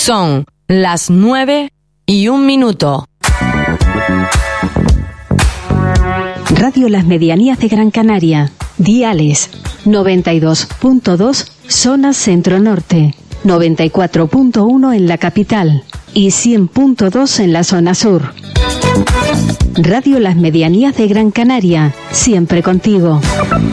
Son las 9:01. Radio Las Medianías de Gran Canaria. Diales 92.2 zona centro-norte, 94.1 en la capital y 100.2 en la zona sur. Radio Las Medianías de Gran Canaria, siempre contigo.